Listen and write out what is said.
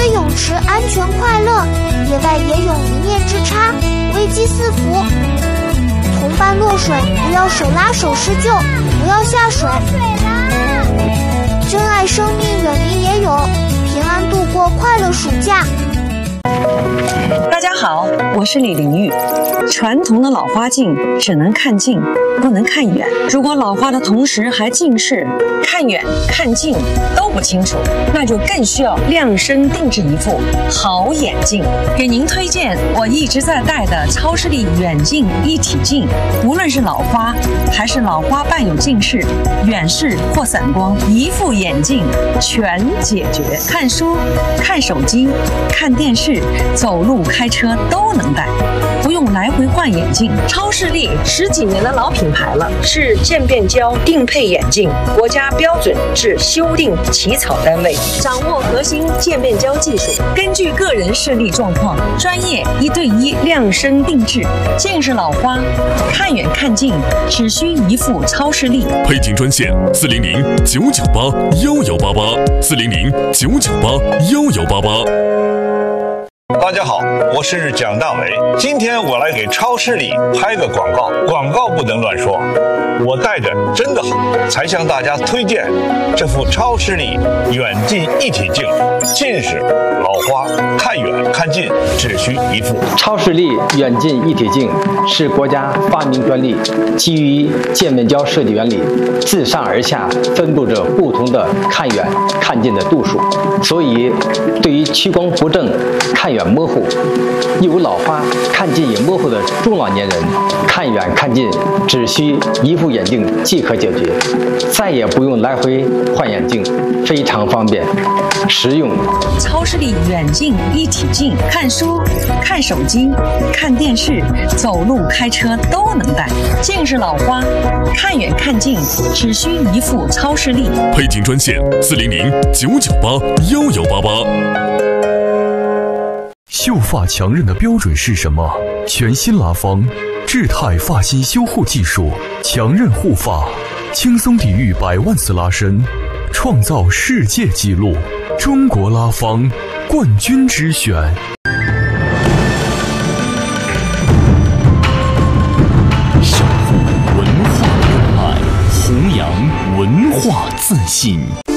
水泳池安全快乐，野外野泳一念之差，危机四伏。同伴落水，不要手拉手施救，不要下水。珍爱生命，远离野泳，平安度过快乐暑假。 大家好，我是李玲玉。传统的老花镜只能看近，不能看远。如果老花的同时还近视，看远看近都不清楚，那就更需要量身定制一副好眼镜。给您推荐我一直在戴的超视力远近一体镜，无论是老花还是老花伴有近视、远视或散光，一副眼镜全解决。看书、看手机、看电视、走路、开车都能戴，不用来回换眼镜。超视力10几年的老品牌了，是渐变焦定配眼镜国家标准制修订起草单位，掌握核心渐变焦技术，根据个人视力状况，专业1对1量身定制。近视老花看远看近只需一副超视力。 配镜专线400-998-1188，400-998-1188。 大家好，我是蒋大为。今天我来给超视力拍个广告，广告不能乱说。我戴着真的好，才向大家推荐这副超视力远近一体镜。近视、老花看远看近只需一副。 超视力远近一体镜是国家发明专利，基于渐变焦设计原理，自上而下分布着不同的看远看近的度数，所以对于屈光不正、看远模糊、有老花看近也模糊的中老年人，看远看近只需一副眼镜即可解决，再也不用来回换眼镜，非常方便实用。 超视力远近一体镜，看书、看手机、看电视、走路、开车都能戴。近视老花看远看近只需一副超视力。 配镜专线400-998-1188。秀发强韧的标准是什么？全新拉芳智泰发型修护技术，强韧护发，轻松抵御100万次拉伸，创造世界纪录。中国拉芳冠军之选。守护文化热爱，弘扬文化自信。